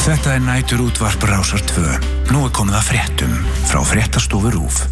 Þetta nætur útvarp Rásar 2. Nú komið að fréttum frá Fréttastofu RÚV.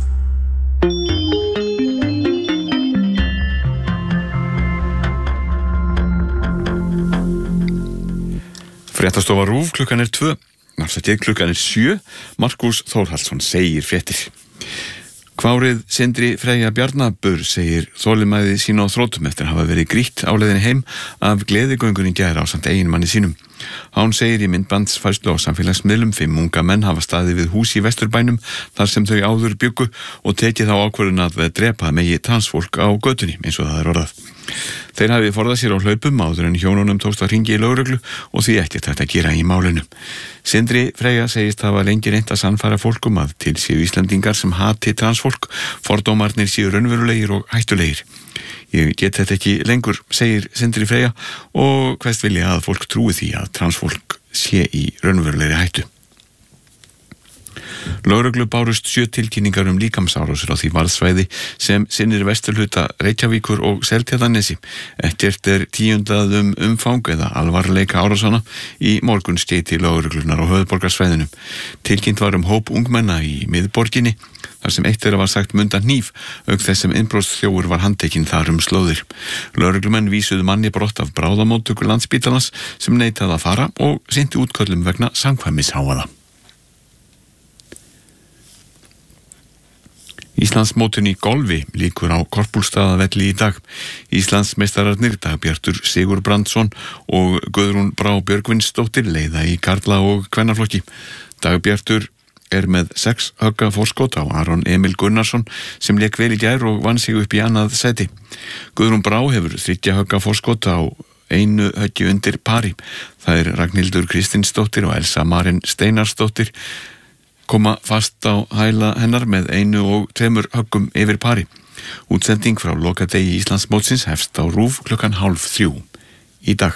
Fréttastofa RÚV, klukkan 2. Klukkan 7. Markús Þórhallsson segir fréttir. Kvárið Sindri Freyja Bjarnabur segir þolinmæði sín á þrótum eftir að hafa verið grýtt á leiðinni heim af gleðigöngunni í gær ásamt eiginmanni sínum. Hann segir í myndbandsfærslu á samfélagsmiðlum 5 unga menn hafa staðið við hús í Vesturbænum þar sem þau áður bjuggu og tekið þá ákvörðun að drepa megi transfólk á götunni eins og það er orðað. Þeir hafi forðað sér á hlaupum áður en hjónunum tókst að hringja í lögreglu og því ekkert hægt að gera í málinu. Sindri Freyja segist hafa lengi reynt að sannfæra fólkum að til séu Íslendingar sem hati transfólk, fordómarnir séu raunverulegir og hættulegir. Ég get þetta ekki lengur, segir Sindri Freyja og hvers vilja að fólk trúi því að transfólk sé í raunverulegri hættu. Lögreglu bárust 7 tilkynningar líkamsárásir á því varðsvæði sem sinnir vesturhluta Reykjavíkur og Seltjarnarnesi. Ekkert er tíundað umfang eða alvarleika árásana í morgun skeyti lögreglunar á höfuðborgarsvæðinu. Tilkynnt var hóp ungmenna í miðborginni, þar sem eitt þeirra var sagt munda hníf, auk þess sem innbrotsþjófur var handtekinn þar slóðir. Lögreglumenn vísuðu manni brott af bráðamóttöku Landspítalans sem neitaði að fara og sinnti útköllum vegna samkvæmishávaða. Íslandsmótinu í golfi lýkur á Korpúlfsstaðavelli í dag. Íslandsmeistararnir Dagbjartur Sigurbrandsson og Guðrún Brá Björgvinsdóttir leiða í karla- og kvennaflokki. Dagbjartur er með 6 högga forskot á Aron Emil Gunnarsson sem lék vel í gær og vann sig upp í annað sæti. Guðrún Brá hefur 3 högga forskot á 1 höggi undir pari. Það er Ragnhildur Kristinsdóttir og Elsa Marin Steinarsdóttir koma fast á hæla hennar með 1 og 2 höggum yfir pari. Útsending frá lokadegi Íslandsmótsins hefst á RÚV klukkan 2:30 í dag.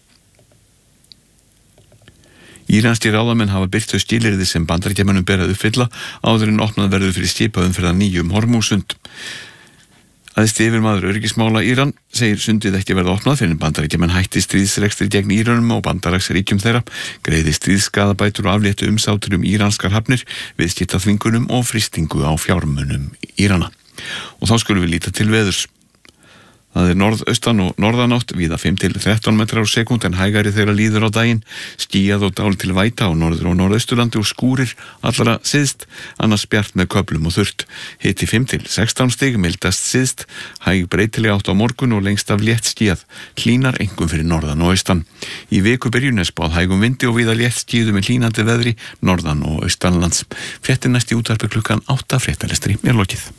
Íranskir ráðamenn hafa birt þau skilyrði sem Bandaríkjamönnum ber að uppfylla áður en opnað verður fyrir skipaumferð að nýju Hormúzsund. Æðsti yfirmaður öryggismála Íran segir sundið ekki verða opnað fyrir Bandaríkjamenn hætti stríðsrekstri gegn Íranum og bandalagsríkjum þeirra, greiði stríðsskaðabætur og afléttu umsátur íranskar hafnir, viðskiptaþvingunum og frystingu á fjármunum Írana. Og þá skulum við líta til veðurs. Það er norðaustan og norðanátt, víða 5 til 13 metrar á sekúnd en hægari þegar líður á daginn, skýjað og dálítil væta á norður- og norðausturlandi og skúrir allra syðst, annars bjart með köflum og þurrt. Hiti 5 til 16 stig, mildast syðst, hæg breytileg átt á morgun og lengst af létt skýjað, hlýnar einkum fyrir norðan og austan. Í viku byrjun er spáð hægum vindi og víða létt skýjuðu með hlýnandi veðri norðan og austanlands. Fréttin næst í útvarpi klukkan 8, fréttalestri er lokið.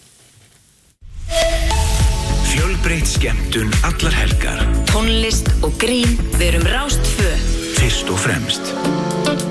Fjölbreytt skemmtun allar helgar. Tónlist og grín, við erum Rás 2. Fyrst og fremst.